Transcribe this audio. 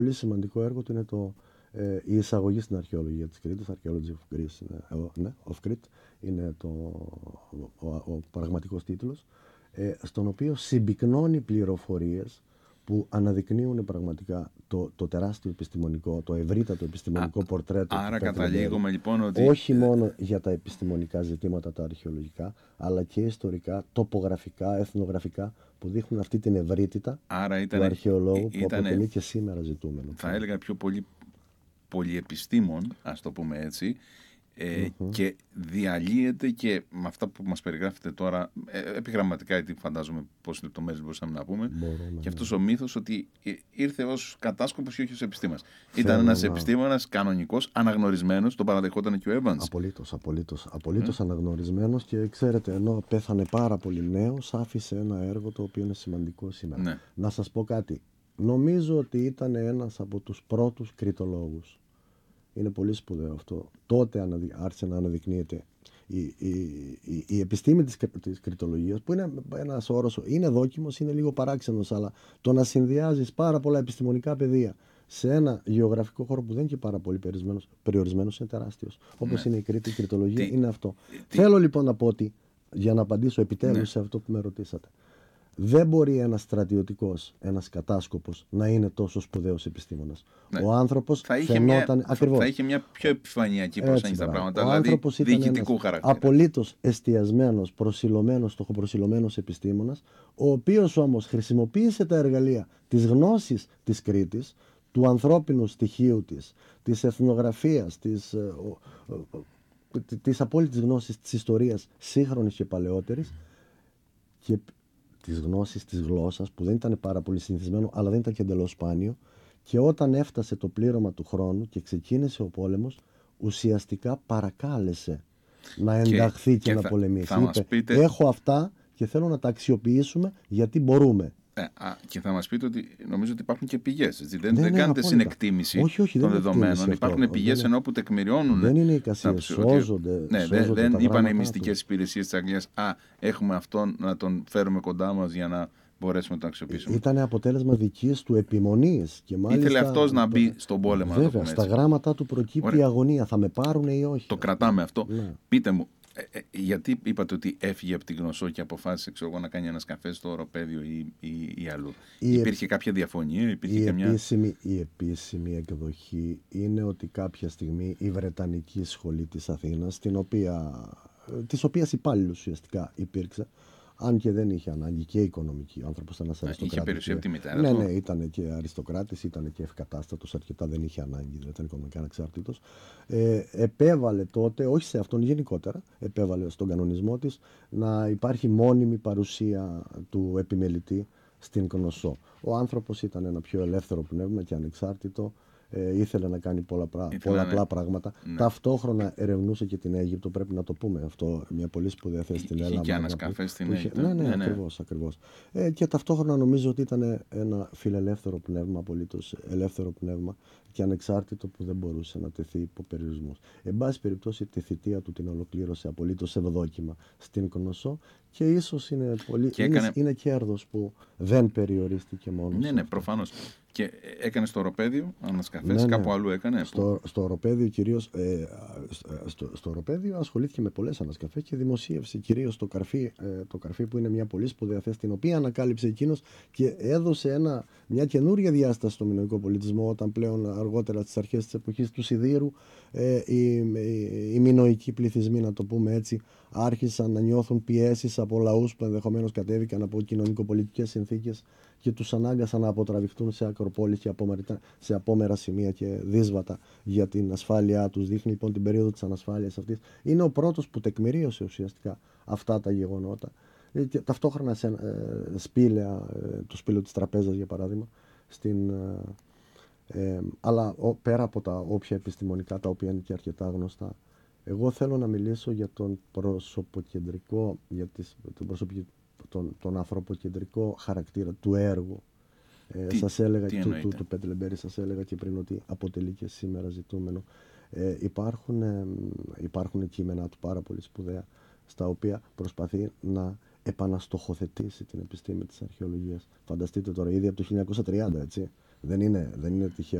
πολύ σημαντικό έργο του είναι η εισαγωγή στην αρχαιολογία της Κρήτης, Archaeology of Greece, of Crete, είναι ο πραγματικός τίτλος, στον οποίο συμπυκνώνει πληροφορίες που αναδεικνύουν πραγματικά το τεράστιο επιστημονικό, το ευρύτατο επιστημονικό πορτρέτο. Άρα καταλήγουμε λοιπόν ότι... Όχι μόνο για τα επιστημονικά ζητήματα τα αρχαιολογικά, αλλά και ιστορικά, τοπογραφικά, εθνογραφικά, που δείχνουν αυτή την ευρύτητα του αρχαιολόγου που αποτελεί και σήμερα ζητούμενο. Θα έλεγα πιο πολύ πολυεπιστήμων, ας το πούμε έτσι, και διαλύεται και με αυτά που μας περιγράφετε τώρα, επιγραμματικά, γιατί φαντάζομαι πόσες λεπτομέρειες μπορούσαμε να πούμε, και αυτός ο μύθος ότι ήρθε ως κατάσκοπος και όχι ως επιστήμονας. Ήταν ένας επιστήμονας κανονικός, αναγνωρισμένος, το παραδεχόταν και ο Evans. Απολύτως αναγνωρισμένος, και ξέρετε, ενώ πέθανε πάρα πολύ νέος, άφησε ένα έργο το οποίο είναι σημαντικό σήμερα. Ναι. Να σας πω κάτι. Νομίζω ότι ήταν ένας από τους πρώτους κριτολόγους. Είναι πολύ σπουδαίο αυτό. Τότε άρχισε να αναδεικνύεται η επιστήμη της κριτολογίας, που είναι ένας όρος, είναι δόκιμος, είναι λίγο παράξενος, αλλά το να συνδυάζεις πάρα πολλά επιστημονικά πεδία σε ένα γεωγραφικό χώρο που δεν είναι και πάρα πολύ περιορισμένος, είναι τεράστιος. Όπως είναι η Κρήτη, η κριτολογία είναι αυτό. Θέλω λοιπόν να πω ότι, για να απαντήσω επιτέλους σε αυτό που με ρωτήσατε, δεν μπορεί ένας στρατιωτικός, ένας κατάσκοπος να είναι τόσο σπουδαίος επιστήμονας. Ο άνθρωπος φαινόταν ακριβώς. Θα είχε μια πιο επιφανειακή προσέγγιση στα πράγματα, δηλαδή διοικητικού χαρακτήρα. Απολύτως εστιασμένος, στοχοπροσιλωμένος επιστήμονας, ο οποίος όμως χρησιμοποίησε τα εργαλεία της γνώσης της Κρήτης, του ανθρώπινου στοιχείου της εθνογραφίας, της απόλυτης γνώσης της ιστορίας σύγχρονης και παλαιότερης, και της γνώσης της γλώσσας, που δεν ήταν πάρα πολύ συνηθισμένο, αλλά δεν ήταν και εντελώς σπάνιο, και όταν έφτασε το πλήρωμα του χρόνου και ξεκίνησε ο πόλεμος, ουσιαστικά παρακάλεσε να ενταχθεί και να πολεμήσει. Είπε, έχω αυτά και θέλω να τα αξιοποιήσουμε γιατί μπορούμε. Και θα μας πείτε ότι νομίζω ότι υπάρχουν και πηγές. Δεν κάνετε συνεκτίμηση των δεδομένων. Υπάρχουν πηγές ενώ που τεκμηριώνουν. Δεν είναι εικασίες, σώζονται. Δεν είπαν οι μυστικές υπηρεσίες της Αγγλίας, έχουμε αυτόν να τον φέρουμε κοντά μας για να μπορέσουμε να τον αξιοποιήσουμε. Ήταν αποτέλεσμα δικής του επιμονής. Και μάλιστα, ήθελε αυτός να μπει στον πόλεμο. Βέβαια, στα γράμματα του προκύπτει η αγωνία. Θα με πάρουν ή όχι. Το κρατάμε αυτό. Πείτε μου, γιατί είπατε ότι έφυγε από τη Γνωσό και αποφάσισε να κάνει ένα καφέ στο Οροπέδιο ή αλλού? Υπήρχε κάποια διαφωνία? Η επίσημη εκδοχή είναι ότι κάποια στιγμή η Βρετανική Σχολή της Αθήνας, της οποίας υπάλληλος ουσιαστικά υπήρξε, αν και δεν είχε ανάγκη, και οικονομική, ο άνθρωπος ήταν ένας αριστοκράτης. Είχε περιουσία από τη μητέρα. Ναι, ήταν και αριστοκράτης, ήταν και ευκατάστατος αρκετά, δεν είχε ανάγκη, δεν ήταν οικονομικά ανεξάρτητος. Επέβαλε τότε, όχι σε αυτόν γενικότερα, επέβαλε στον κανονισμό της να υπάρχει μόνιμη παρουσία του επιμελητή στην Γνωσό. Ο άνθρωπος ήταν ένα πιο ελεύθερο πνεύμα και ανεξάρτητο. Ήθελε να κάνει πολλαπλά πράγματα. Ταυτόχρονα ερευνούσε και την Αίγυπτο, πρέπει να το πούμε αυτό. Μια πολύ σπουδαία θέση στην Ελλάδα. Είχε και ένας καφές στην Αίγυπτο. Ναι, ακριβώς. Και ταυτόχρονα νομίζω ότι ήταν ένα φιλελεύθερο πνεύμα, απολύτως ελεύθερο πνεύμα και ανεξάρτητο, που δεν μπορούσε να τεθεί υπό περιορισμούς. Εν πάση περιπτώσει, τη θητεία του την ολοκλήρωσε απολύτως ευδόκιμα στην Γνωσό, και ίσως είναι κέρδος που δεν περιορίστηκε μόνο. Ναι, προφανώς. Και έκανε στο Οροπέδιο ανασκαφές, κάπου αλλού έκανε? Στο Οροπέδιο κυρίως, στο Οροπέδιο ασχολήθηκε με πολλές ανασκαφές και δημοσίευσε κυρίως το Καρφί, που είναι μια πολύ σπουδαία θέση, την οποία ανακάλυψε εκείνος και έδωσε μια καινούρια διάσταση στο μινωικό πολιτισμό, όταν πλέον αργότερα στις αρχές της εποχής του Σιδήρου οι μινωικοί πληθυσμοί, να το πούμε έτσι, άρχισαν να νιώθουν πιέσεις από λαούς που ενδεχομένως κατέβηκαν από κοινωνικοπολιτικές συνθήκες και τους ανάγκασαν να αποτραβηχτούν σε ακροπόλεις και σε απόμερα σημεία και δύσβατα για την ασφάλειά τους. Δείχνει λοιπόν την περίοδο της ανασφάλειας αυτής. Είναι ο πρώτος που τεκμηρίωσε ουσιαστικά αυτά τα γεγονότα. Και ταυτόχρονα σε σπήλαια, το σπήλαιο της Τραπέζας για παράδειγμα, αλλά πέρα από τα όποια επιστημονικά, τα οποία είναι και αρκετά γνωστά, εγώ θέλω να μιλήσω για τον προσωποκεντρικό, τον ανθρωποκεντρικό χαρακτήρα του έργου. Σας έλεγα, του Πετλεμπέρη, σας έλεγα και πριν ότι αποτελεί και σήμερα ζητούμενο. Υπάρχουν κείμενα του πάρα πολύ σπουδαία, στα οποία προσπαθεί να επαναστοχοθετήσει την επιστήμη της αρχαιολογίας. Φανταστείτε τώρα, ήδη από το 1930, έτσι. Δεν είναι τυχαίο.